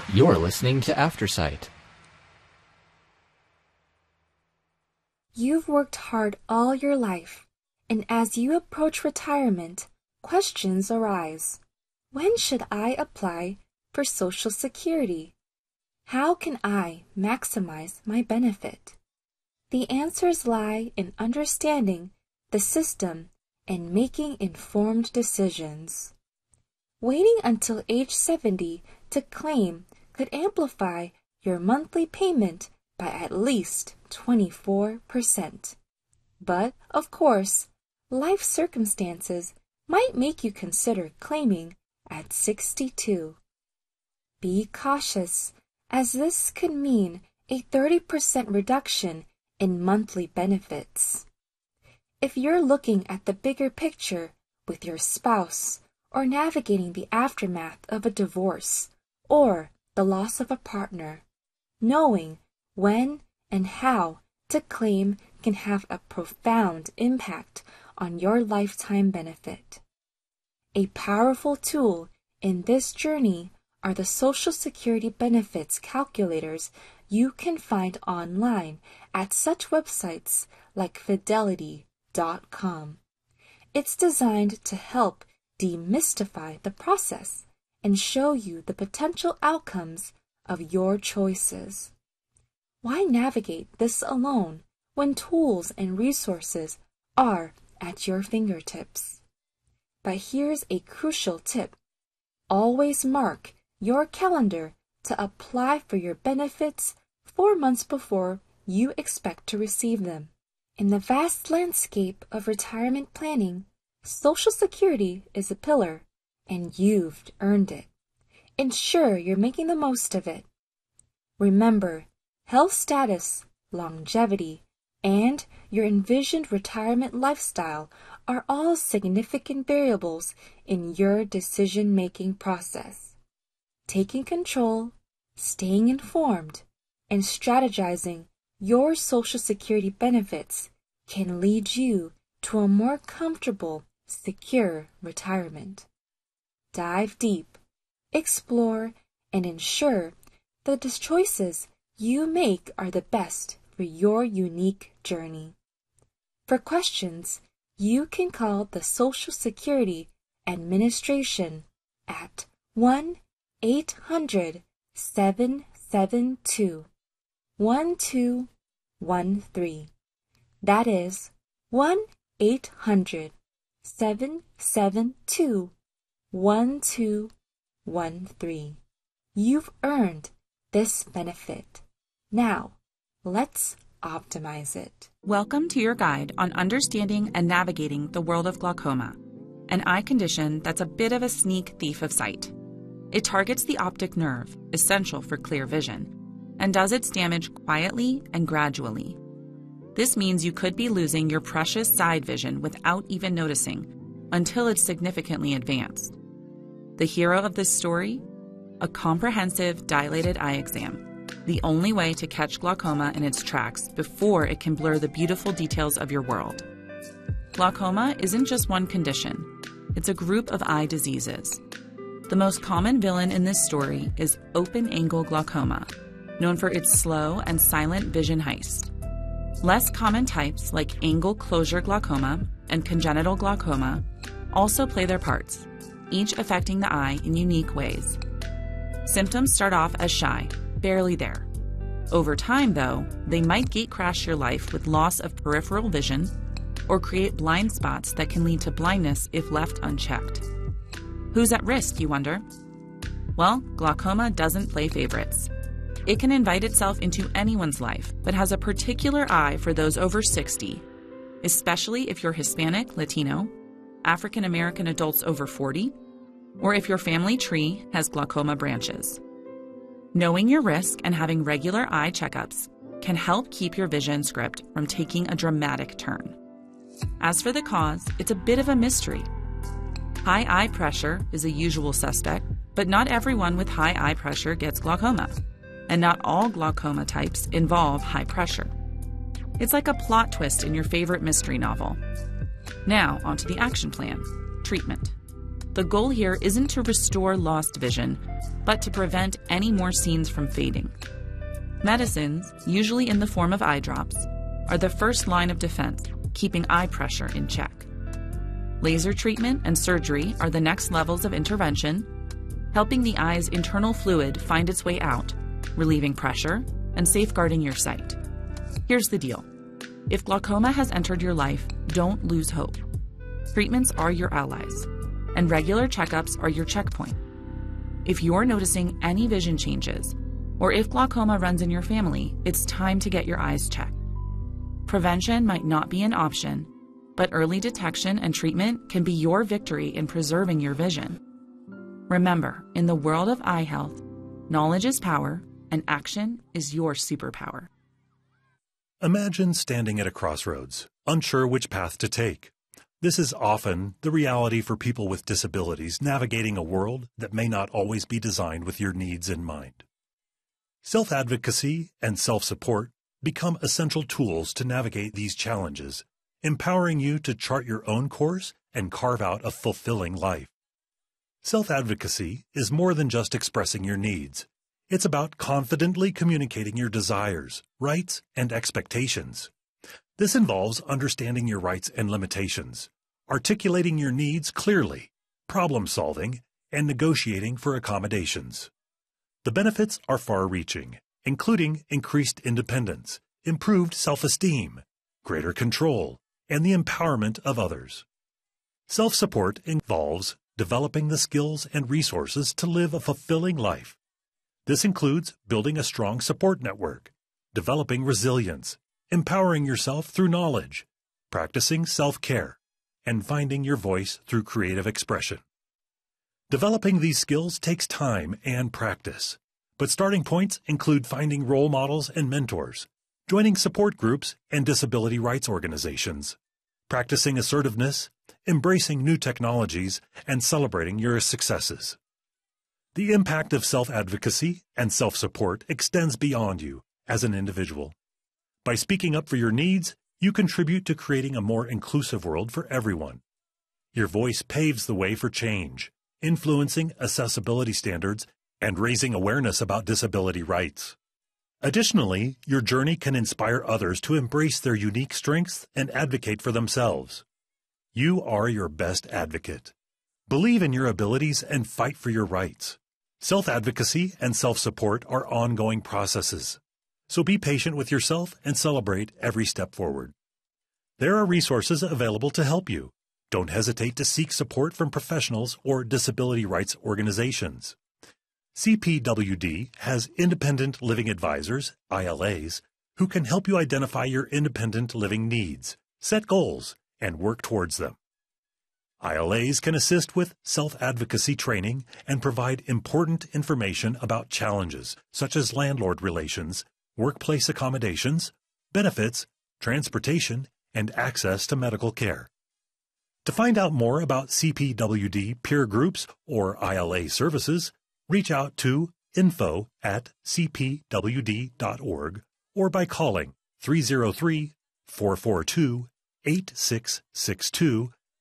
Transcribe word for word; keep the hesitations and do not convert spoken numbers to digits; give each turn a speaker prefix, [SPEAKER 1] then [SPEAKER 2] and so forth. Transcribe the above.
[SPEAKER 1] You're listening to Aftersight.
[SPEAKER 2] You've worked hard all your life, and as you approach retirement, questions arise. When should I apply for Social Security? How can I maximize my benefit? The answers lie in understanding the system and making informed decisions. Waiting until age seventy to claim could amplify your monthly payment by at least twenty-four percent. But, of course, life circumstances might make you consider claiming at sixty-two. Be cautious, as this could mean a thirty percent reduction in monthly benefits. If you're looking at the bigger picture with your spouse or navigating the aftermath of a divorce or the loss of a partner, knowing when and how to claim can have a profound impact on your lifetime benefit. A powerful tool in this journey are the Social Security benefits calculators you can find online at such websites like fidelity dot com. It's designed to help demystify the process and show you the potential outcomes of your choices. Why navigate this alone when tools and resources are at your fingertips? But here's a crucial tip. Always mark your calendar to apply for your benefits four months before you expect to receive them. In the vast landscape of retirement planning, Social Security is a pillar, and you've earned it. Ensure you're making the most of it. Remember, health status, longevity, and your envisioned retirement lifestyle are all significant variables in your decision-making process. Taking control, staying informed, and strategizing your Social Security benefits can lead you to a more comfortable, secure retirement. Dive deep, explore, and ensure that the choices you make are the best for your unique journey. For questions, you can call the Social Security Administration at one eight hundred, seven seven two, one two one three. That is one eight hundred, seven seven two, one two one three. You've earned this benefit. Now, let's optimize it.
[SPEAKER 3] Welcome to your guide on understanding and navigating the world of glaucoma, an eye condition that's a bit of a sneak thief of sight. It targets the optic nerve, essential for clear vision, and does its damage quietly and gradually. This means you could be losing your precious side vision without even noticing until it's significantly advanced. The hero of this story? A comprehensive dilated eye exam, the only way to catch glaucoma in its tracks before it can blur the beautiful details of your world. Glaucoma isn't just one condition, it's a group of eye diseases. The most common villain in this story is open-angle glaucoma, known for its slow and silent vision heist. Less common types like angle closure glaucoma and congenital glaucoma also play their parts, each affecting the eye in unique ways. Symptoms start off as shy, barely there. Over time, though, they might gatecrash your life with loss of peripheral vision or create blind spots that can lead to blindness if left unchecked. Who's at risk, you wonder? Well, glaucoma doesn't play favorites. It can invite itself into anyone's life, but has a particular eye for those over sixty, especially if you're Hispanic, Latino, African American adults over forty, or if your family tree has glaucoma branches. Knowing your risk and having regular eye checkups can help keep your vision script from taking a dramatic turn. As for the cause, it's a bit of a mystery. High eye pressure is a usual suspect, but not everyone with high eye pressure gets glaucoma, and not all glaucoma types involve high pressure. It's like a plot twist in your favorite mystery novel. Now, onto the action plan, treatment. The goal here isn't to restore lost vision, but to prevent any more scenes from fading. Medicines, usually in the form of eye drops, are the first line of defense, keeping eye pressure in check. Laser treatment and surgery are the next levels of intervention, helping the eye's internal fluid find its way out, relieving pressure, and safeguarding your sight. Here's the deal. If glaucoma has entered your life, don't lose hope. Treatments are your allies, and regular checkups are your checkpoint. If you're noticing any vision changes, or if glaucoma runs in your family, it's time to get your eyes checked. Prevention might not be an option, but early detection and treatment can be your victory in preserving your vision. Remember, in the world of eye health, knowledge is power, and action is your superpower.
[SPEAKER 4] Imagine standing at a crossroads, unsure which path to take. This is often the reality for people with disabilities navigating a world that may not always be designed with your needs in mind. Self-advocacy and self-support become essential tools to navigate these challenges, empowering you to chart your own course and carve out a fulfilling life. Self-advocacy is more than just expressing your needs. It's about confidently communicating your desires, rights, and expectations. This involves understanding your rights and limitations, articulating your needs clearly, problem-solving, and negotiating for accommodations. The benefits are far-reaching, including increased independence, improved self-esteem, greater control, and the empowerment of others. Self-support involves developing the skills and resources to live a fulfilling life. This includes building a strong support network, developing resilience, empowering yourself through knowledge, practicing self-care, and finding your voice through creative expression. Developing these skills takes time and practice, but starting points include finding role models and mentors, joining support groups and disability rights organizations, practicing assertiveness, embracing new technologies, and celebrating your successes. The impact of self-advocacy and self-support extends beyond you as an individual. By speaking up for your needs, you contribute to creating a more inclusive world for everyone. Your voice paves the way for change, influencing accessibility standards and raising awareness about disability rights. Additionally, your journey can inspire others to embrace their unique strengths and advocate for themselves. You are your best advocate. Believe in your abilities and fight for your rights. Self-advocacy and self-support are ongoing processes, so be patient with yourself and celebrate every step forward. There are resources available to help you. Don't hesitate to seek support from professionals or disability rights organizations. C P W D has independent living advisors, I L As, who can help you identify your independent living needs, set goals, and work towards them. I L As can assist with self-advocacy training and provide important information about challenges such as landlord relations, workplace accommodations, benefits, transportation, and access to medical care. To find out more about C P W D peer groups or I L A services, reach out to info at c p w d dot org or by calling three oh three, four four two, eight six six two